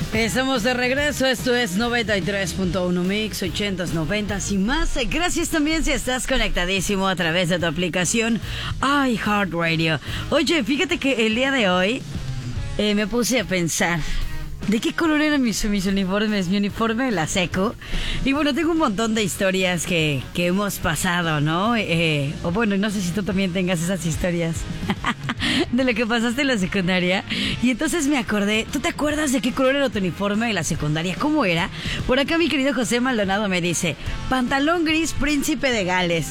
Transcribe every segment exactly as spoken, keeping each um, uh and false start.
Estamos de regreso, esto es noventa y tres punto uno Mix, ochentas, noventas y más. Gracias también si estás conectadísimo a través de tu aplicación iHeartRadio. Oye, fíjate que el día de hoy eh, me puse a pensar ¿de qué color eran mis, mis uniformes? Mi uniforme de la seco. Y bueno, tengo un montón de historias que, que hemos pasado, ¿no? Eh, o bueno, no sé si tú también tengas esas historias de lo que pasaste en la secundaria. Y entonces me acordé, ¿tú te acuerdas de qué color era tu uniforme de la secundaria? ¿Cómo era? Por acá mi querido José Maldonado me dice, pantalón gris príncipe de Gales.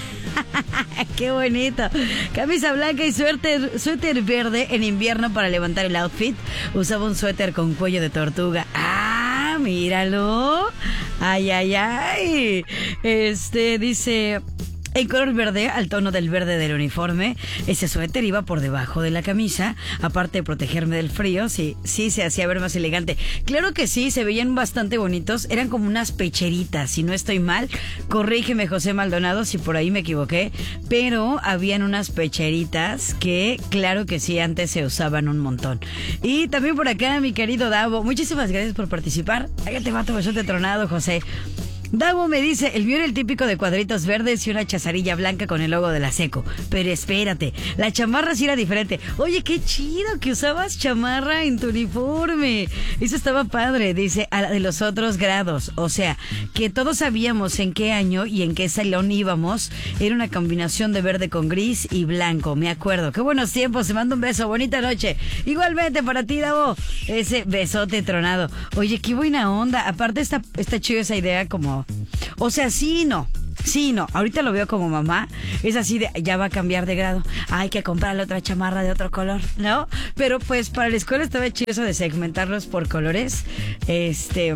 ¡Qué bonito! Camisa blanca y suéter, suéter verde en invierno para levantar el outfit. Usaba un suéter con cuello de tortuga. ¡Ah, míralo! ¡Ay, ay, ay! Este, dice... en color verde, al tono del verde del uniforme. Ese suéter iba por debajo de la camisa. Aparte de protegerme del frío, sí, sí se hacía ver más elegante. Claro que sí, se veían bastante bonitos. Eran como unas pecheritas, si no estoy mal. Corrígeme, José Maldonado, si por ahí me equivoqué. Pero habían unas pecheritas que, claro que sí, antes se usaban un montón. Y también por acá, mi querido Davo, muchísimas gracias por participar. Ahí te va tu besote tronado, José. Davo me dice, el mío era el típico de cuadritos verdes y una chazarilla blanca con el logo de la seco. Pero espérate, la chamarra sí era diferente. Oye, qué chido que usabas chamarra en tu uniforme. Eso estaba padre, dice, a la de los otros grados. O sea, que todos sabíamos en qué año y en qué salón íbamos. Era una combinación de verde con gris y blanco, me acuerdo. Qué buenos tiempos, te mando un beso, bonita noche. Igualmente para ti, Davo, ese besote tronado. Oye, qué buena onda. Aparte está, está chido esa idea como... o sea, sí y no, sí y no. Ahorita lo veo como mamá, es así de, ya va a cambiar de grado, hay que comprarle otra chamarra de otro color, ¿no? Pero pues para la escuela estaba chido eso de segmentarlos por colores. Este...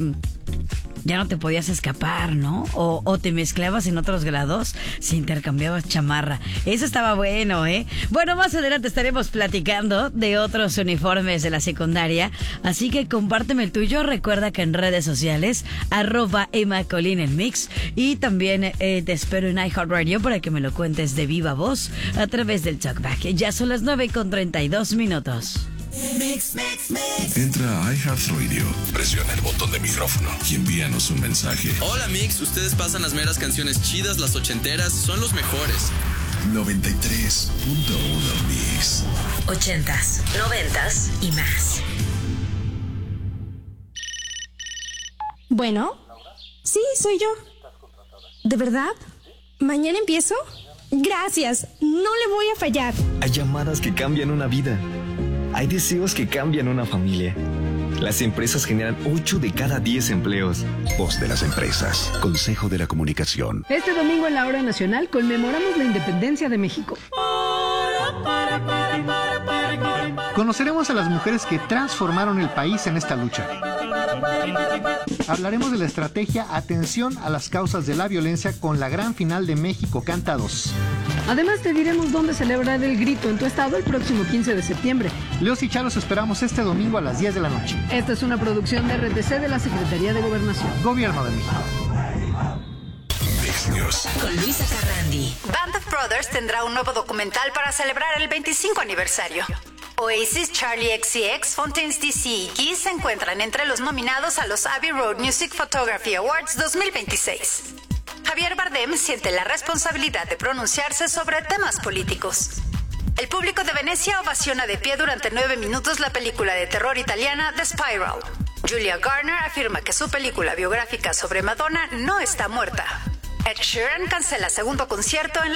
ya no te podías escapar, ¿no? O, o te mezclabas en otros grados, se intercambiabas chamarra. Eso estaba bueno, ¿eh? Bueno, más adelante estaremos platicando de otros uniformes de la secundaria, así que compárteme el tuyo. Recuerda que en redes sociales, arroba Emma Colín en Mix, y también eh, te espero en iHeartRadio para que me lo cuentes de viva voz a través del Talkback. Ya son las nueve con treinta y dos minutos. Mix, mix, mix. Entra a iHeartRadio, presiona el botón de micrófono y envíanos un mensaje. Hola Mix, ustedes pasan las meras canciones chidas, las ochenteras, son los mejores. noventa y tres punto uno Mix. Ochentas, noventas y más. Bueno, sí, soy yo. ¿De verdad? ¿Mañana empiezo? Gracias, no le voy a fallar. Hay llamadas que cambian una vida. Hay deseos que cambian una familia. Las empresas generan ocho de cada diez empleos. Voz de las empresas. Consejo de la Comunicación. Este domingo en la Hora Nacional conmemoramos la independencia de México. Conoceremos a las mujeres que transformaron el país en esta lucha. Hablaremos de la estrategia Atención a las causas de la violencia con la gran final de México Canta dos. Además te diremos dónde celebrar el grito en tu estado el próximo quince de septiembre. Leos y Chalos esperamos este domingo a las diez de la noche. Esta es una producción de R T C de la Secretaría de Gobernación. Gobierno de México. News. Con Luisa Carrandi. Band of Brothers tendrá un nuevo documental para celebrar el veinticinco aniversario. Oasis, Charlie X C X, Fontaines D C y Kiss se encuentran entre los nominados a los Abbey Road Music Photography Awards dos mil veintiséis. Javier Bardem siente la responsabilidad de pronunciarse sobre temas políticos. El público de Venecia ovaciona de pie durante nueve minutos la película de terror italiana The Spiral. Julia Garner afirma que su película biográfica sobre Madonna no está muerta. Ed Sheeran cancela segundo concierto en la